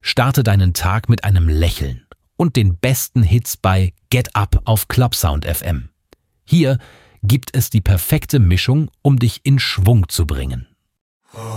Starte deinen Tag mit einem Lächeln und den besten Hits bei Get Up auf Clubsound FM. Hier gibt es die perfekte Mischung, um dich in Schwung zu bringen.